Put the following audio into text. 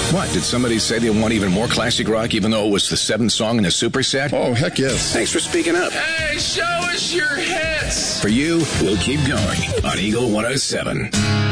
What, did somebody say they want even more classic rock even though it was the 7th song in a superset? Oh, heck yes. Thanks for speaking up. Hey, show us your hits. For you, we'll keep going on Eagle 107.